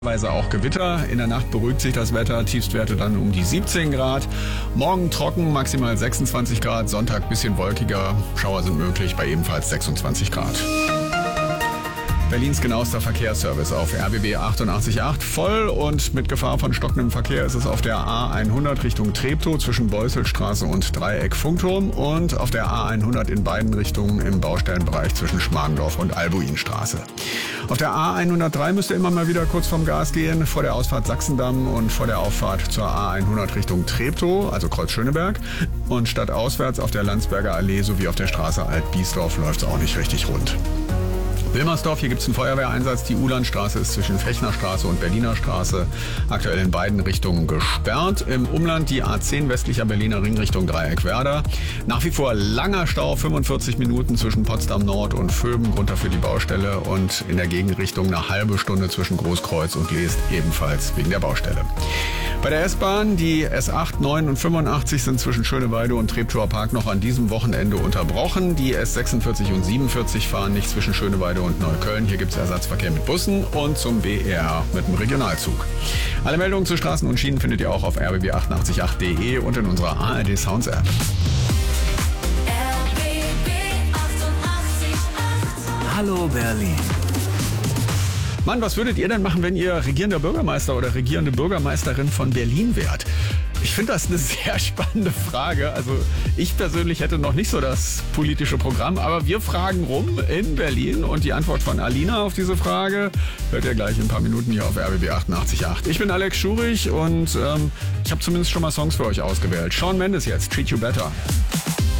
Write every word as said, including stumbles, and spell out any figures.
Weise auch Gewitter. In der Nacht beruhigt sich das Wetter, Tiefstwerte dann um die siebzehn Grad. Morgen trocken, maximal sechsundzwanzig Grad, Sonntag bisschen wolkiger, Schauer sind möglich bei ebenfalls sechsundzwanzig Grad. Berlins genauester Verkehrsservice auf R B B achtundachtzig Komma acht. Voll und mit Gefahr von stockendem Verkehr ist es auf der A hundert Richtung Treptow zwischen Beusselstraße und Dreieck Funkturm und auf der A hundert in beiden Richtungen im Baustellenbereich zwischen Schmargendorf und Albuinstraße. Auf der A hundertdrei müsst ihr immer mal wieder kurz vom Gas gehen, vor der Ausfahrt Sachsendamm und vor der Auffahrt zur A hundert Richtung Treptow, also Kreuz Schöneberg. Und stadtauswärts auf der Landsberger Allee sowie auf der Straße Alt-Biesdorf läuft es auch nicht richtig rund. Wilmersdorf, hier gibt es einen Feuerwehreinsatz. Die Ulandstraße ist zwischen Fechnerstraße und Berliner Straße aktuell in beiden Richtungen gesperrt. Im Umland die A zehn westlicher Berliner Ring Richtung Dreieck-Werder. Nach wie vor langer Stau, fünfundvierzig Minuten zwischen Potsdam Nord und Vöben, Grund dafür die Baustelle. Und in der Gegenrichtung eine halbe Stunde zwischen Großkreuz und Leest, ebenfalls wegen der Baustelle. Bei der S-Bahn, die S acht, neun und fünfundachtzig sind zwischen Schöneweide und Treptower Park noch an diesem Wochenende unterbrochen. Die S sechsundvierzig und siebenundvierzig fahren nicht zwischen Schöneweide und Neukölln. Hier gibt es Ersatzverkehr mit Bussen und zum B E R mit dem Regionalzug. Alle Meldungen zu Straßen und Schienen findet ihr auch auf r b b achtundachtzig Komma acht punkt de und in unserer A R D Sounds App. Hallo Berlin. Mann, was würdet ihr denn machen, wenn ihr regierender Bürgermeister oder regierende Bürgermeisterin von Berlin wärt? Ich finde das eine sehr spannende Frage. Also ich persönlich hätte noch nicht so das politische Programm, aber wir fragen rum in Berlin und die Antwort von Alina auf diese Frage hört ihr gleich in ein paar Minuten hier auf R B B achtundachtzig Komma acht. Ich bin Alex Schurich und ähm, ich habe zumindest schon mal Songs für euch ausgewählt. Shawn Mendes jetzt, Treat You Better.